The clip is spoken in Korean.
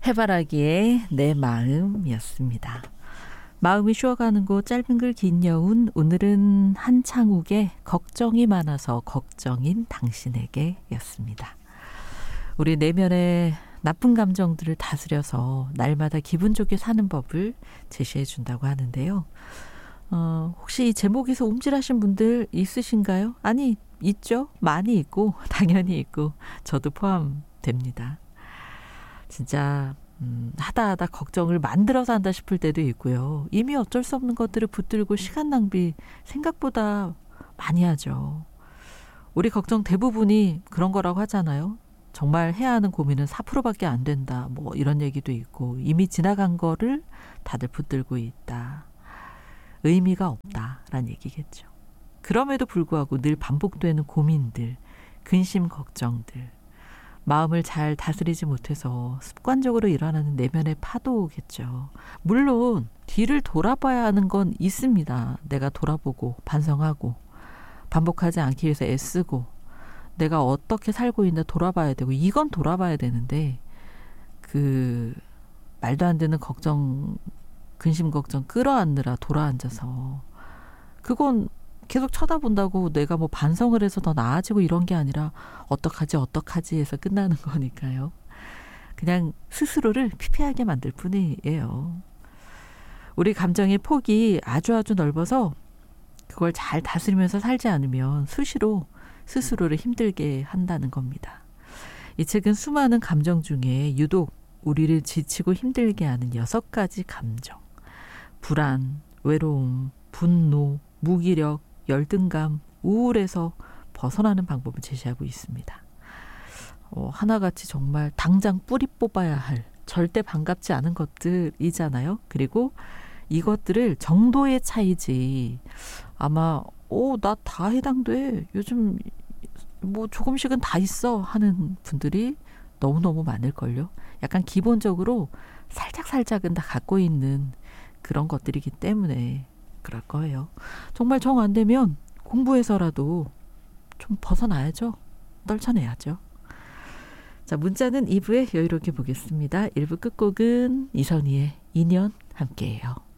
해바라기의 내 마음이었습니다. 마음이 쉬어가는 곳 짧은 글 긴 여운, 오늘은 한창욱의 걱정이 많아서 걱정인 당신에게 였습니다. 우리 내면의 나쁜 감정들을 다스려서 날마다 기분 좋게 사는 법을 제시해 준다고 하는데요. 혹시 이 제목에서 움찔하신 분들 있으신가요? 아니, 있죠. 많이 있고 당연히 있고 저도 포함됩니다. 진짜 하다 걱정을 만들어서 한다 싶을 때도 있고요. 이미 어쩔 수 없는 것들을 붙들고 시간 낭비 생각보다 많이 하죠. 우리 걱정 대부분이 그런 거라고 하잖아요. 정말 해야 하는 고민은 4%밖에 안 된다. 뭐 이런 얘기도 있고 이미 지나간 거를 다들 붙들고 있다. 의미가 없다라는 얘기겠죠. 그럼에도 불구하고 늘 반복되는 고민들, 근심 걱정들, 마음을 잘 다스리지 못해서 습관적으로 일어나는 내면의 파도겠죠. 물론 뒤를 돌아봐야 하는 건 있습니다. 내가 돌아보고 반성하고 반복하지 않기 위해서 애쓰고 내가 어떻게 살고 있나 돌아봐야 되고 이건 돌아봐야 되는데 그 말도 안 되는 걱정, 근심 걱정 끌어안느라 돌아앉아서 그건 계속 쳐다본다고 내가 뭐 반성을 해서 더 나아지고 이런 게 아니라 어떡하지 해서 끝나는 거니까요. 그냥 스스로를 피폐하게 만들 뿐이에요. 우리 감정의 폭이 아주 넓어서 그걸 잘 다스리면서 살지 않으면 수시로 스스로를 힘들게 한다는 겁니다. 이 책은 수많은 감정 중에 유독 우리를 지치고 힘들게 하는 6가지 감정, 불안, 외로움, 분노, 무기력, 열등감, 우울에서 벗어나는 방법을 제시하고 있습니다. 하나같이 정말 당장 뿌리 뽑아야 할 절대 반갑지 않은 것들이잖아요. 그리고 이것들을 정도의 차이지 아마 나 다 해당돼. 요즘 뭐 조금씩은 다 있어 하는 분들이 너무너무 많을걸요. 약간 기본적으로 살짝은 다 갖고 있는 그런 것들이기 때문에 그럴 거예요. 정말 정 안 되면 공부해서라도 좀 벗어나야죠. 떨쳐내야죠. 자, 문자는 2부에 여유롭게 보겠습니다. 1부 끝곡은 이선희의 인연 함께해요.